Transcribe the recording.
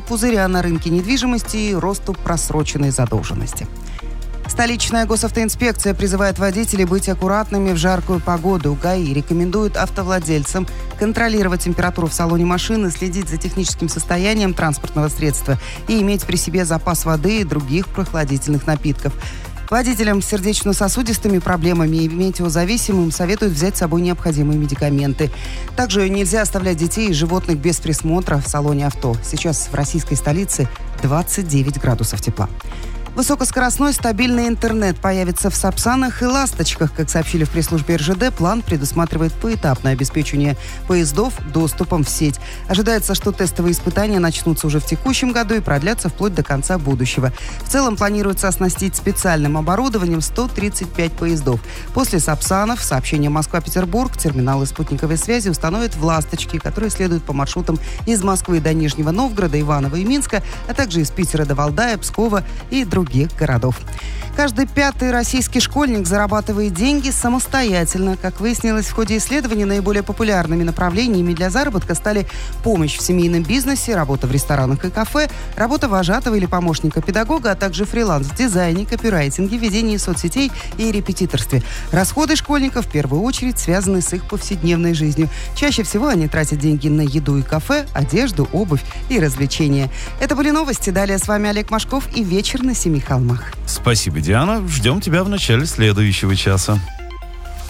пузыря на рынке недвижимости и росту просроченной задолженности. Столичная госавтоинспекция призывает водителей быть аккуратными в жаркую погоду. ГАИ рекомендует автовладельцам контролировать температуру в салоне машины, следить за техническим состоянием транспортного средства и иметь при себе запас воды и других прохладительных напитков. Водителям с сердечно-сосудистыми проблемами и метеозависимым советуют взять с собой необходимые медикаменты. Также нельзя оставлять детей и животных без присмотра в салоне авто. Сейчас в российской столице 29 градусов тепла. Высокоскоростной стабильный интернет появится в Сапсанах и Ласточках. Как сообщили в пресс-службе РЖД, план предусматривает поэтапное обеспечение поездов доступом в сеть. Ожидается, что тестовые испытания начнутся уже в текущем году и продлятся вплоть до конца будущего. В целом планируется оснастить специальным оборудованием 135 поездов. После Сапсанов сообщение Москва-Петербург терминалы спутниковой связи установят в Ласточке, которые следуют по маршрутам из Москвы до Нижнего Новгорода, Иваново и Минска, а также из Питера до Валдая, Пскова и других городов. Каждый пятый российский школьник зарабатывает деньги самостоятельно. Как выяснилось в ходе исследований, наиболее популярными направлениями для заработка стали помощь в семейном бизнесе, работа в ресторанах и кафе, работа вожатого или помощника педагога, а также фриланс в дизайне, копирайтинге, ведении соцсетей и репетиторстве. Расходы школьников в первую очередь связаны с их повседневной жизнью. Чаще всего они тратят деньги на еду и кафе, одежду, обувь и развлечения. Это были новости. Далее с вами Олег Машков и «Вечер на Семи холмах». Спасибо, Диана. Ждем тебя в начале следующего часа.